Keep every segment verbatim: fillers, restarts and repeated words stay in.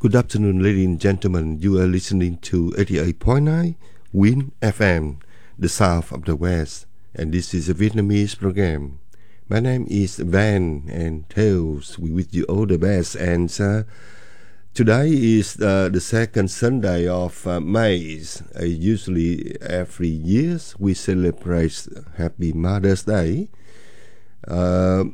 Good afternoon, ladies and gentlemen. You are listening to eighty-eight point nine Win F M, the South of the West, and this is a Vietnamese program. My name is Van, and Tales, we wish you all the best. And uh, today is uh, the second Sunday of uh, May. Uh, usually, every year we celebrate Happy Mother's Day. Uh,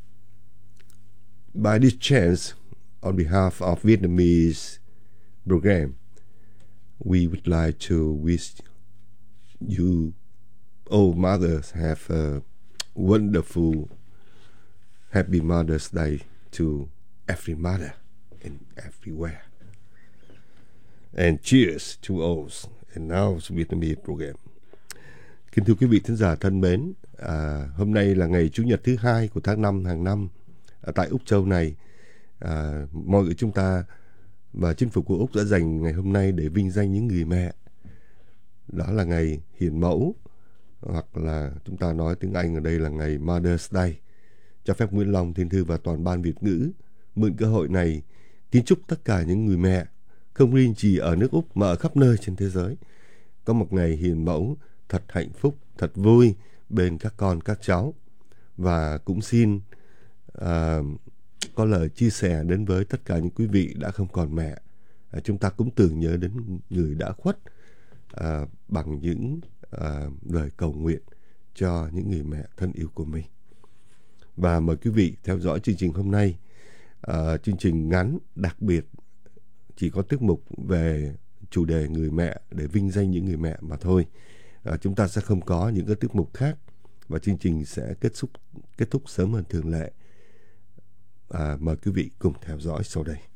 by this chance, on behalf of Vietnamese program, we would like to wish you all mothers have a wonderful Happy Mother's Day to every mother and everywhere. And cheers to all. And now Vietnamese program. Kính thưa quý vị thính giả thân mến, à, hôm nay là ngày Chủ nhật thứ hai của tháng năm hàng năm à, tại Úc Châu này. À, mọi người chúng ta và chính phủ của Úc đã dành ngày hôm nay để vinh danh những người mẹ. Đó là ngày hiền mẫu, hoặc là chúng ta nói tiếng Anh ở đây là ngày Mother's Day. Cho phép Nguyễn Long, Thiên Thư và toàn ban Việt ngữ mượn cơ hội này kính chúc tất cả những người mẹ, không riêng chỉ ở nước Úc mà ở khắp nơi trên thế giới, có một ngày hiền mẫu thật hạnh phúc, thật vui bên các con các cháu. Và cũng xin à, có lời chia sẻ đến với tất cả những quý vị đã không còn mẹ. À, chúng ta cũng tưởng nhớ đến người đã khuất à, bằng những à, lời cầu nguyện cho những người mẹ thân yêu của mình. Và mời quý vị theo dõi chương trình hôm nay. À, chương trình ngắn đặc biệt, chỉ có tiết mục về chủ đề người mẹ để vinh danh những người mẹ mà thôi. À, chúng ta sẽ không có những cái tiết mục khác, và chương trình sẽ kết thúc kết thúc sớm hơn thường lệ. À, mời quý vị cùng theo dõi sau đây.